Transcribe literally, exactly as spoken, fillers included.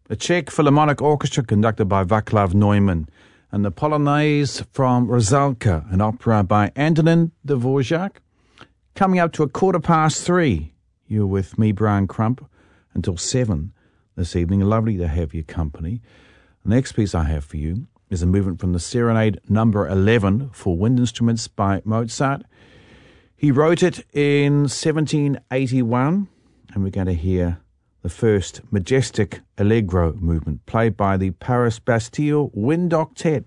The Czech Philharmonic Orchestra conducted by Václav Neumann, and the Polonaise from Rusalka, an opera by Antonin Dvorak. Coming up to a quarter past three. You're with me, Brian Crump, until seven this evening. Lovely to have your company. The next piece I have for you is a movement from the Serenade number eleven for wind instruments by Mozart. He wrote it in seventeen eighty-one, and we're going to hear the first majestic allegro movement played by the Paris Bastille Wind Octet.